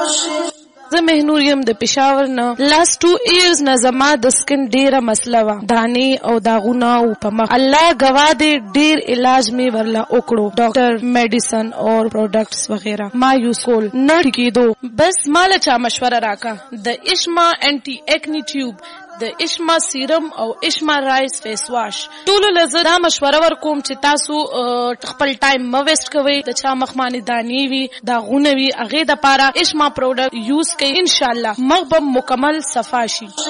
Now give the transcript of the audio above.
زه مهنور یم د پېښور نه. لاست 2 years نه زما د سکن ډېره مسله وه، دانې او داغونه او په مخ. الله ګواه دی ډېر علاج مې ورله وکړو، ډاکټر، میډیسن او پروډکټس وغیره ما یوز کول، نه ټیکېدو. بس ماله چا مشوره راکه د اشما انټي اکنی ټیوب، د اشما سیرم او اشما رایس فیس واش. ټولو له زه دا مشوره ورکوم چې تاسو خپل ټایم مه ویسټ کوئ. د چا مخ باندې دانې وي، داغونه وي، هغې دپاره اشما پروډکټ یوز کوئ، انشاءالله مخ به مکمل صفا شي.